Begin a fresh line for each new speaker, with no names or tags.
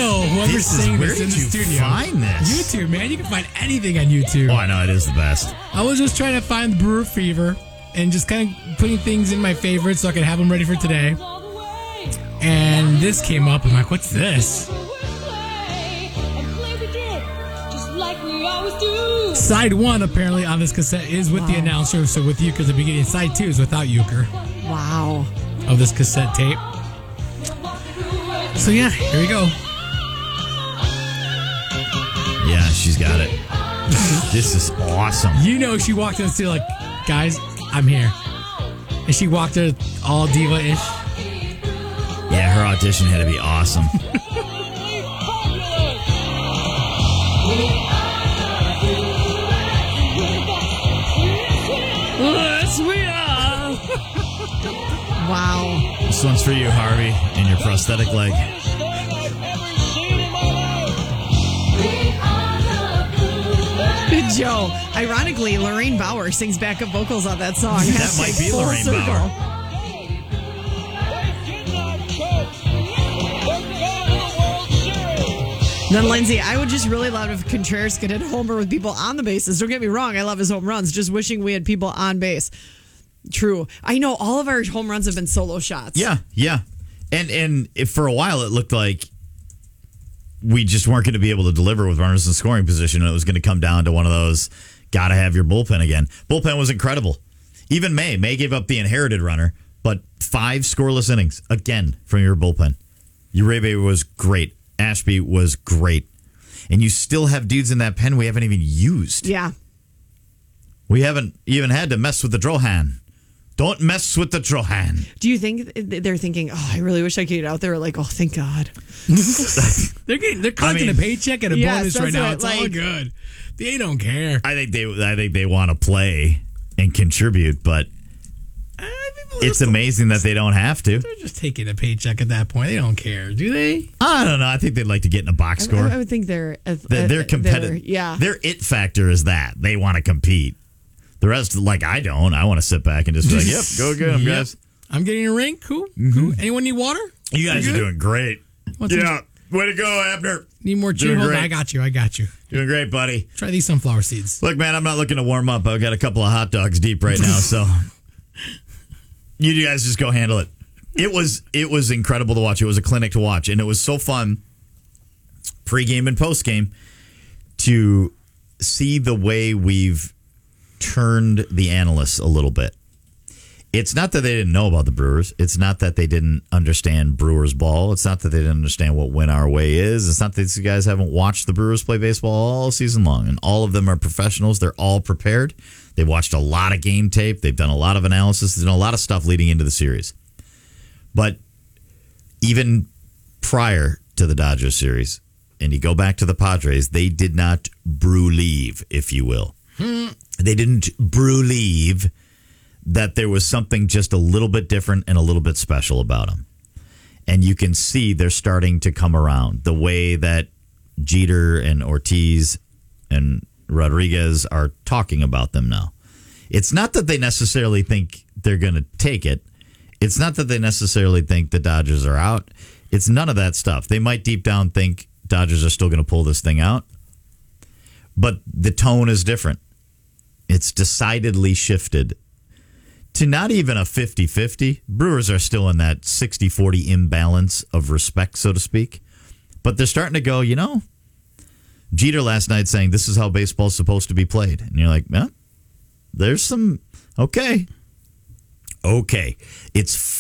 know whoever's saying
Where
this in
did
the
you
studio.
find this?
YouTube, man. You can find anything on YouTube.
Oh, I know. It is the best.
I was just trying to find the Brewer Fever and just kind of putting things in my favorites so I could have them ready for today. And this came up. I'm like, what's this? Side 1, apparently, on this cassette is with the announcer, so with Euchre at the beginning. Side 2 is without Euchre.
Wow.
Of this cassette tape. So, yeah, here we go.
Yeah, she's got it. This is awesome.
You know, she walked in and said, like, guys, I'm here. And she walked in all diva-ish.
Yeah, her audition had to be awesome.
Yes, we are.
Wow.
This one's for you, Harvey, and your prosthetic leg.
Joe. Ironically, Lorraine Bauer sings backup vocals on that song.
That might be
Full
Lorraine
circle.
Bauer.
Then, Lindsay, I would just really love if Contreras could hit a homer with people on the bases. Don't get me wrong. I love his home runs. Just wishing we had people on base. True. I know all of our home runs have been solo shots.
Yeah. And if for a while it looked like we just weren't going to be able to deliver with runners in scoring position, and it was going to come down to one of those, got to have your bullpen again. Bullpen was incredible. Even May gave up the inherited runner, but 5 scoreless innings, again, from your bullpen. Uribe was great. Ashby was great. And you still have dudes in that pen we haven't even used.
Yeah.
We haven't even had to mess with the Drohan. Don't mess with the Drohan.
Do you think they're thinking, oh, I really wish I could get out there? Or like, oh, thank God.
They're collecting a paycheck and a
Yes,
bonus right
that's
now.
what,
It's all
like-
good. They don't care.
I think they want to play and contribute, but it's amazing that they don't have to.
They're just taking a paycheck at that point. They don't care, do they?
I don't know. I think they'd like to get in a box score.
I would think they're
competitive.
Yeah.
Their it factor is that they want to compete. The rest, like I don't. I want to sit back and just be like, yep, go get them,
Yep.
guys.
I'm getting a ring. Cool. Cool. Anyone need water?
You guys are doing great.
What's
Yeah. Way to go, Abner.
Need more
Doing
chew? Hold on,
great.
I got you.
Doing great, buddy.
Try these sunflower seeds.
Look, man, I'm not looking to warm up. I've got a couple of hot dogs deep right now, so you guys just go handle it. It was incredible to watch. It was a clinic to watch, and it was so fun pregame and postgame to see the way we've turned the analysts a little bit. It's not that they didn't know about the Brewers. It's not that they didn't understand Brewers ball. It's not that they didn't understand what win our way is. It's not that these guys haven't watched the Brewers play baseball all season long. And all of them are professionals. They're all prepared. They've watched a lot of game tape. They've done a lot of analysis. They've done a lot of stuff leading into the series. But even prior to the Dodgers series, and you go back to the Padres, they did not brew-leave, if you will. They didn't brew-leave that there was something just a little bit different and a little bit special about them. And you can see they're starting to come around. The way that Jeter and Ortiz and Rodriguez are talking about them now. It's not that they necessarily think they're going to take it. It's not that they necessarily think the Dodgers are out. It's none of that stuff. They might deep down think Dodgers are still going to pull this thing out. But the tone is different. It's decidedly shifted to not even a 50-50. Brewers are still in that 60-40 imbalance of respect, so to speak. But they're starting to go, Jeter last night saying this is how baseball's supposed to be played. And you're like, there's some, okay. It's